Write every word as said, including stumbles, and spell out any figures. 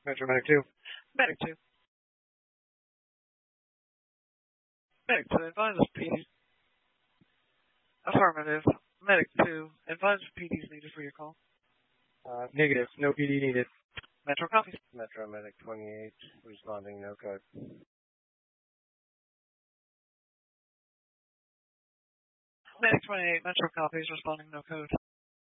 Metro Medic two. Medic two. Medic two, advise us P D. Affirmative. Medic two, advise if P D is needed for your call. Uh, negative. No P D needed. Metro copies. Metro Medic twenty-eight, responding no code. Medic twenty-eight, Metro copies, responding no code.